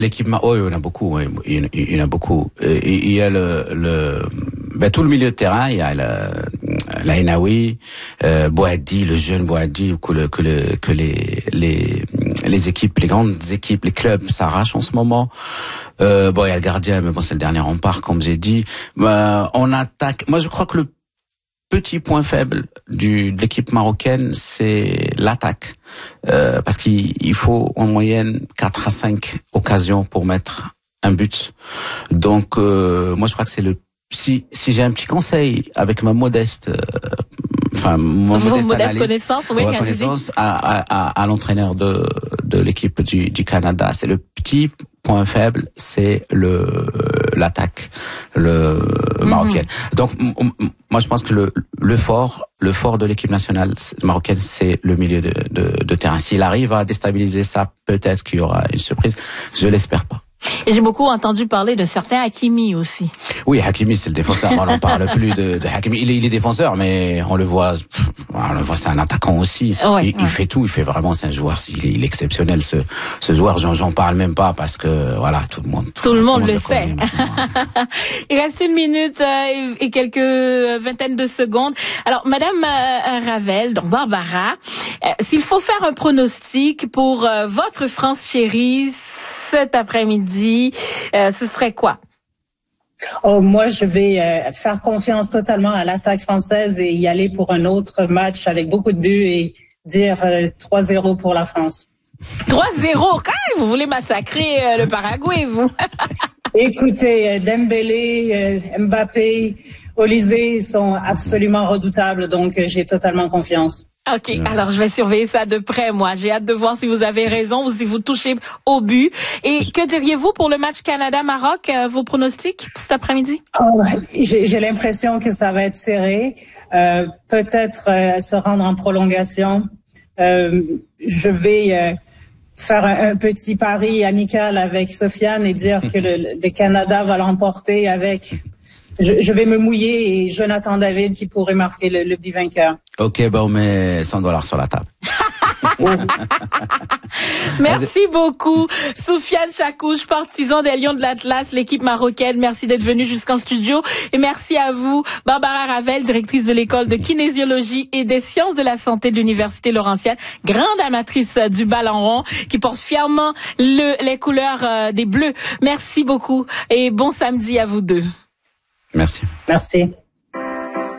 L'équipe oh, il y en a beaucoup, oui. Il y en a beaucoup. Il y a tout le milieu de terrain, il y a l'Ainaoui, Boadi, le jeune Boadi, que les équipes, les grandes équipes, les clubs s'arrachent en ce moment. Il y a le gardien, mais bon, c'est le dernier rempart, comme j'ai dit. On attaque. Moi, je crois que le petit point faible de l'équipe marocaine, c'est l'attaque. Parce qu'il faut en moyenne 4 à 5 occasions pour mettre un but. Donc, moi, je crois que c'est si j'ai un petit conseil avec ma modeste connaissance à l'entraîneur de l'équipe du Canada, c'est le petit point faible, c'est l'attaque marocaine. Donc moi je pense que le fort de l'équipe nationale marocaine, c'est le milieu de terrain. S'il arrive à déstabiliser ça, peut-être qu'il y aura une surprise. Je l'espère pas. Et j'ai beaucoup entendu parler de certains Hakimi aussi. Oui, Hakimi, c'est le défenseur. On n'en parle plus de Hakimi. Il est défenseur, mais on le voit, c'est un attaquant aussi. Ouais, il fait tout, c'est un joueur, il est exceptionnel, ce joueur. J'en parle même pas parce que, voilà, tout le monde le sait. Il reste 1 minute et quelques vingtaines de secondes. Alors, Madame Ravel, donc Barbara, s'il faut faire un pronostic pour votre France chérie cet après-midi, ce serait quoi? Oh, moi, je vais faire confiance totalement à l'attaque française et y aller pour un autre match avec beaucoup de buts et dire 3-0 pour la France. 3-0? Quand vous voulez massacrer le Paraguay, vous? Écoutez, Dembélé, Mbappé, Olysée sont absolument redoutables, donc j'ai totalement confiance. OK, alors je vais surveiller ça de près, moi. J'ai hâte de voir si vous avez raison ou si vous touchez au but. Et que diriez-vous pour le match Canada-Maroc, vos pronostics cet après-midi? J'ai l'impression que ça va être serré. Peut-être se rendre en prolongation. Je vais faire un petit pari amical avec Sofiane et dire que le Canada va l'emporter avec... Je vais me mouiller et Jonathan David qui pourrait marquer le but vainqueur. OK, on met $100 sur la table. Merci beaucoup, Soufiane Chakouche, partisan des Lions de l'Atlas, l'équipe marocaine. Merci d'être venu jusqu'en studio. Et merci à vous, Barbara Ravel, directrice de l'école de kinésiologie et des sciences de la santé de l'Université Laurentienne, grande amatrice du ballon rond, qui porte fièrement les couleurs des Bleus. Merci beaucoup et bon samedi à vous deux. Merci. Merci.